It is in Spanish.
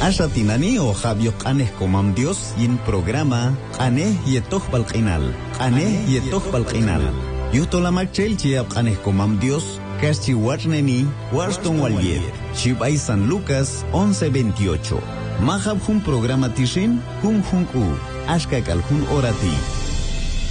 Ashatinani o Javio Qanes Comam Dios yin programa Qane Yetoh Balqinal. Qane Yetoh Balqinal. Yuhtolamak Chelchi Qanes Comam Dios. Kashi Warneni, Warston Walyer. Shibay San Lucas 11:28. Mahab Hun programa Tishin, Hun U. Ashkakal Hun Orati.